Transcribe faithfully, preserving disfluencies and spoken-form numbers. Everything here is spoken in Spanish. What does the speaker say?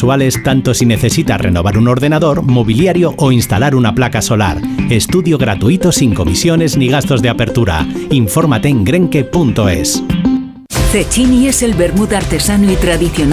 mensuales tanto si necesitas renovar un ordenador, mobiliario o instalar una placa solar. Estudio gratuito sin comisiones ni gastos de apertura. Infórmate en grenke punto es. Cecchini es el vermut artesano y tradicional